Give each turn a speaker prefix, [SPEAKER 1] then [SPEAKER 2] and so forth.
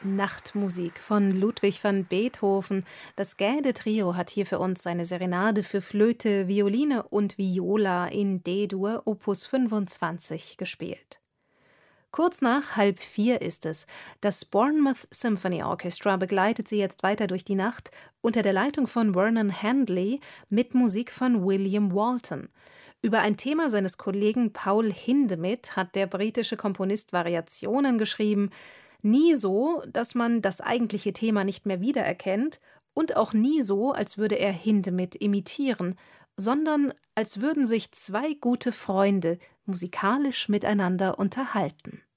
[SPEAKER 1] Nachtmusik von Ludwig van Beethoven. Das Gäde-Trio hat hier für uns seine Serenade für Flöte, Violine und Viola in D-Dur Opus 25 gespielt. Kurz nach 3:30 ist es. Das Bournemouth Symphony Orchestra begleitet sie jetzt weiter durch die Nacht unter der Leitung von Vernon Handley mit Musik von William Walton. Über ein Thema seines Kollegen Paul Hindemith hat der britische Komponist Variationen geschrieben. Nie so, dass man das eigentliche Thema nicht mehr wiedererkennt und auch nie so, als würde er Hindemith imitieren, sondern als würden sich zwei gute Freunde musikalisch miteinander unterhalten.